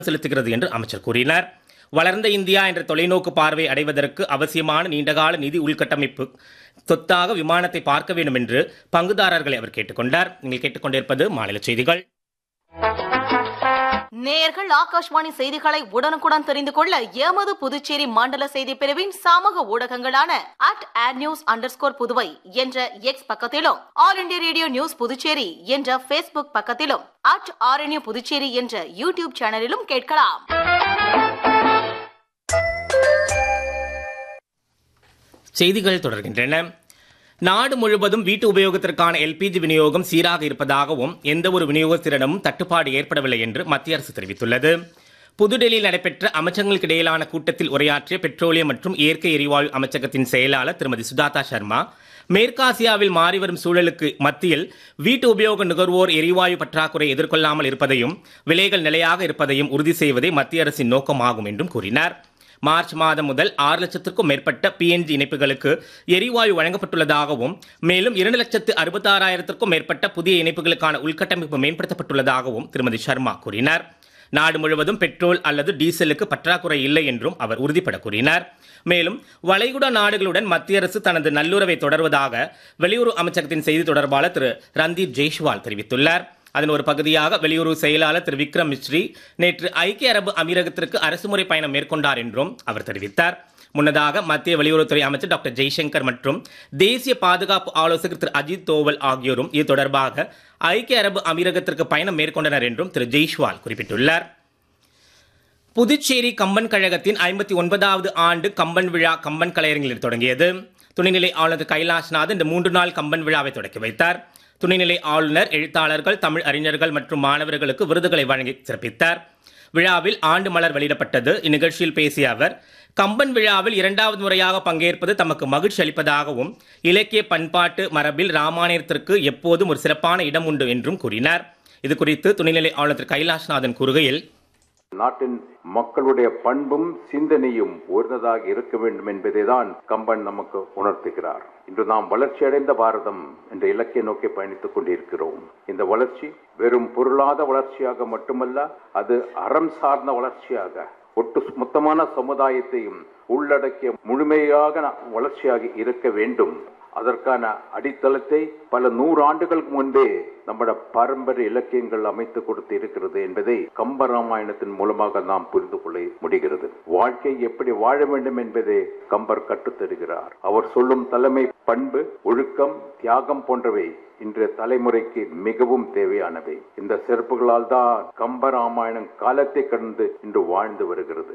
செலுத்துகிறது என்று அமைச்சர் கூறினார். வளர்ந்த இந்தியா என்ற தொலைநோக்கு பார்வை அடைவதற்கு அவசியமான நீண்டகால நிதி உள்கட்டமைப்பு சொத்தாக விமானத்தை பார்க்க வேண்டும் என்று பங்குதாரர்களை அவர் கேட்டுக்கொண்டார். நீங்கள் கேட்டுக்கொண்டிருப்பது மாநில செய்திகள். நேயர்கள் ஆகாஷ்வாணி செய்திகளை உடனுக்குடன் தெரிந்து கொள்ள எமது புதுச்சேரி மண்டல செய்தி பிரிவின் சமூக ஊடகங்களான @adnews_புதுவை என்ற எக்ஸ் பக்கத்திலும், all India radio news Puducherry என்ற பேஸ்புக் பக்கத்திலும், @RNU புதுச்சேரி என்ற யூடியூப் சேனலிலும் கேட்கலாம். செய்திகள் தொடர்கின்றன. நாடு முழுவதும் வீட்டு உபயோகத்திற்கான LPG விநியோகம் சீராக இருப்பதாகவும் எந்த ஒரு விநியோகத்திடமும் தட்டுப்பாடு ஏற்படவில்லை என்று மத்திய அரசு தெரிவித்துள்ளது. புதுடெல்லியில் நடைபெற்ற அமைச்சர்களுக்கு இடையிலான கூட்டத்தில் உரையாற்றிய பெட்ரோலியம் மற்றும் இயற்கை எரிவாயு அமைச்சகத்தின் செயலாளர் திருமதி சுஜாதா சர்மா, மேற்காசியாவில் மாறிவரும் சூழலுக்கு மத்தியில் வீட்டு உபயோக நுகர்வோர் எரிவாயு பற்றாக்குறை எதிர்கொள்ளாமல் இருப்பதையும் விலைகள் நிலையாக இருப்பதையும் உறுதி செய்வதே மத்திய அரசின் நோக்கமாகும் என்றும் கூறினார். மார்ச் மாதம் முதல் 6 லட்சத்திற்கும் மேற்பட்ட PNG இணைப்புகளுக்கு எரிவாயு வழங்கப்பட்டுள்ளதாகவும் மேலும் 2,66,000த்திற்கும் மேற்பட்ட புதிய இணைப்புகளுக்கான உள்கட்டமைப்பு மேம்படுத்தப்பட்டுள்ளதாகவும் திருமதி சர்மா கூறினார். நாடு முழுவதும் பெட்ரோல் அல்லது டீசலுக்கு பற்றாக்குறை இல்லை என்றும் அவர் உறுதிபட கூறினார். மேலும் வளைகுடா நாடுகளுடன் மத்திய அரசு தனது நல்லுறவை தொடர்வதாக வெளியுறவு அமைச்சகத்தின் செய்தி தொடர்பாளர் திரு ரந்தீப் ஜெய்ஷ்வால் தெரிவித்துள்ளார். அதன் ஒரு பகுதியாக வெளியுறவு செயலாளர் திரு விக்ரம் மிஸ்ரி நேற்று ஐக்கிய அரபு அமீரகத்திற்கு அரசுமுறை பயணம் மேற்கொண்டார் என்றும் அவர் தெரிவித்தார். முன்னதாக மத்திய வெளியுறவுத்துறை அமைச்சர் டாக்டர் ஜெய்சங்கர் மற்றும் தேசிய பாதுகாப்பு ஆலோசகர் திரு அஜித் தோவல் ஆகியோரும் இது தொடர்பாக ஐக்கிய அரபு அமீரகத்திற்கு பயணம் மேற்கொண்டனர் என்றும் திரு ஜெய்ஷ்வால் குறிப்பிட்டுள்ளார். புதுச்சேரி கம்பன் கழகத்தின் 59வது ஆண்டு கம்பன் விழா கம்பன் கலையரங்கில் தொடங்கியது. துணைநிலை ஆளுநர் கைலாஷ்நாத் இந்த 3 நாள் கம்பன் விழாவை தொடக்கி வைத்தார். துணைநிலை ஆளுநர் எழுத்தாளர்கள், தமிழ் அறிஞர்கள் மற்றும் மாணவர்களுக்கு விருதுகளை வழங்கி சிறப்பித்தார். விழாவில் ஆண்டு மலர் வெளியிடப்பட்டது. இந்நிகழ்ச்சியில் பேசிய அவர், கம்பன் விழாவில் 2வது முறையாக பங்கேற்பது தமக்கு மகிழ்ச்சி அளிப்பதாகவும் இலக்கிய பண்பாட்டு மரபில் ராமாயணத்திற்கு எப்போதும் ஒரு சிறப்பான இடம் உண்டு என்றும் கூறினார். இதுகுறித்து துணைநிலை ஆளுநர் கைலாஷ்நாதன் கூறுகையில், நாட்டின் மக்களுடைய பண்பும் சிந்தனையும் உயர்ந்ததாக இருக்க வேண்டும் என்பதை தான் கம்பன் நமக்கு உணர்த்துகிறார். இன்று நாம் வளர்ச்சியடைந்த பாரதம் என்ற இலக்கை நோக்கி பயணித்துக் கொண்டிருக்கிறோம். இந்த வளர்ச்சி வெறும் பொருளாத வளர்ச்சியாக மட்டுமல்ல, அது அறம் சார்ந்த வளர்ச்சியாக, ஒட்டு மொத்தமான சமுதாயத்தையும் உள்ளடக்கிய முழுமையாக வளர்ச்சியாக இருக்க வேண்டும். அதற்கான அடித்தளத்தை பல 100 ஆண்டுகளுக்கு முன்பே நம்முடைய பாரம்பரிய இலக்கியங்கள் அமைத்து கொடுத்து இருக்கிறது என்பதை கம்பராமாயணத்தின் மூலமாக நாம் புரிந்து கொள்ள முடிகிறது. வாழ்க்கை எப்படி வாழ வேண்டும் என்பதை கம்பர் கற்றுத்தருகிறார். அவர் சொல்லும் தலைமை பண்பு, ஒழுக்கம், தியாகம் போன்றவை இன்றைய தலைமுறைக்கு மிகவும் தேவையானவை. இந்த சிறப்புகளால் தான் கம்பராமாயணம் காலத்தை கடந்து இன்று வாழ்ந்து வருகிறது.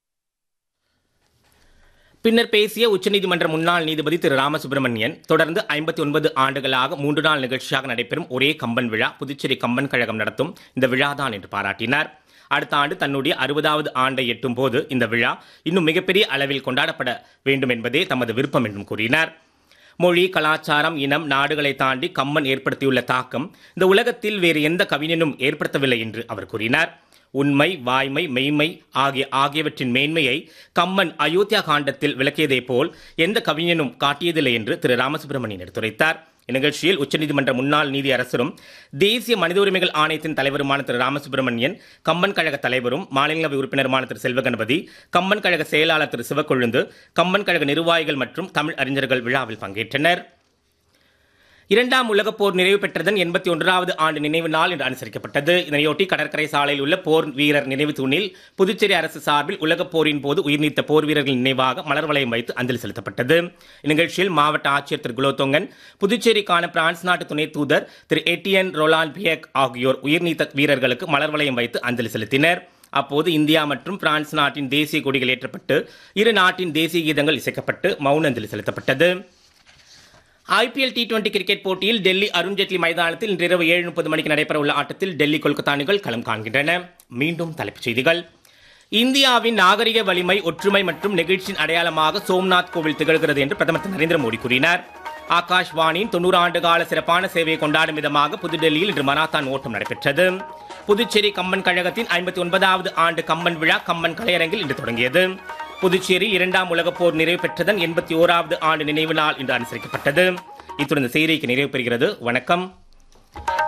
பின்னர் பேசிய உச்சநீதிமன்ற முன்னாள் நீதிபதி திரு ராமசுப்ரமணியன், தொடர்ந்து 59 ஆண்டுகளாக 3 நாள் நிகழ்ச்சியாக நடைபெறும் ஒரே கம்பன் விழா புதுச்சேரி கம்பன் கழகம் நடத்தும் இந்த விழாதான் என்று பாராட்டினார். அடுத்த ஆண்டு தன்னுடைய 60வது ஆண்டை எட்டும் போது இந்த விழா இன்னும் மிகப்பெரிய அளவில் கொண்டாடப்பட வேண்டும் என்பதே தமது விருப்பம் என்றும் கூறினார். மொழி, கலாச்சாரம், இனம், நாடுகளை தாண்டி கம்பன் ஏற்படுத்தியுள்ள தாக்கம் இந்த உலகத்தில் வேறு எந்த கவிஞனும் ஏற்படுத்தவில்லை என்று அவர் கூறினார். உண்மை, வாய்மை, மெய்மை ஆகியவற்றின் மேன்மையை கம்பன் அயோத்தியா காண்டத்தில் விளக்கியதை போல் எந்த கவிஞனும் காட்டியதில்லை என்று திரு ராமசுப்ரமணியன் எடுத்துரைத்தார். இந்நிகழ்ச்சியில் உச்சநீதிமன்ற முன்னாள் நீதி அரசரும் தேசிய மனித உரிமைகள் ஆணையத்தின் தலைவருமான திரு ராமசுப்ரமணியன், கம்பன் கழக தலைவரும் மாநிலங்களவை உறுப்பினருமான திரு செல்வகணபதி, கம்பன் கழக செயலாளர் திரு சிவக்கொழுந்து, கம்பன் கழக நிர்வாகிகள் மற்றும் தமிழ் அறிஞர்கள் விழாவில் பங்கேற்றனர். 2ஆம் உலகப் போர் நிறைவு பெற்றதன் 81வது ஆண்டு நினைவு நாள் இன்று அனுசரிக்கப்பட்டது. இதனையொட்டி கடற்கரை சாலையில் உள்ள போர் வீரர் நினைவு தூணில் புதுச்சேரி அரசு சார்பில் உலகப் போரின் போது உயிர்நீத்த போர் வீரர்களின் நினைவாக மலர் வளையம் வைத்து அஞ்சலி செலுத்தப்பட்டது. இந்நிகழ்ச்சியில் மாவட்ட ஆட்சியர் திரு குலோத்தொங்கன், புதுச்சேரிக்கான பிரான்ஸ் நாட்டு துணை தூதர் திரு எட்டியன் ரோலான் பியக் ஆகியோர் உயிர்நீத்த வீரர்களுக்கு மலர் வளையம் வைத்து அஞ்சலி செலுத்தினர். அப்போது இந்தியா மற்றும் பிரான்ஸ் நாட்டின் தேசிய கொடிகள் ஏற்றப்பட்டு இரு நாட்டின் தேசிய கீதங்கள் இசைக்கப்பட்டு மௌன அஞ்சலி செலுத்தப்பட்டது. IPL T20 கிரிக்கெட் போட்டியில் டெல்லி அருண்ஜேட்லி மைதானத்தில் இன்று இரவு 7:30 மணிக்கு நடைபெறவுள்ள ஆட்டத்தில் டெல்லி கொல்கத்தா அணிகள் களம் காண்கின்றன. மீண்டும் தலைப்புச் செய்திகள். இந்தியாவின் நாகரிக வலிமை, ஒற்றுமை மற்றும் நெகிழ்ச்சியின் அடையாளமாக சோம்நாத் கோவில் திகழ்கிறது என்று பிரதமர் திரு நரேந்திர மோடி கூறினார். ஆகாஷ்வாணியின் 90 ஆண்டு கால சிறப்பான சேவையை கொண்டாடும் விதமாக புதுடெல்லியில் இன்று மராத்தான் ஓட்டம் நடைபெற்றது. புதுச்சேரி கம்பன் கழகத்தின் 59வது ஆண்டு கம்பன் விழா கம்பன் கலையரங்கில் இன்று தொடங்கியது. புதுச்சேரி 2ஆம் உலகப் போர் நிறைவு பெற்றதன் 81வது ஆண்டு நினைவு நாள் இன்று அனுசரிக்கப்பட்டது. இத்துடன் இந்த செய்திக்கு நிறைவு பெறுகிறது. வணக்கம்.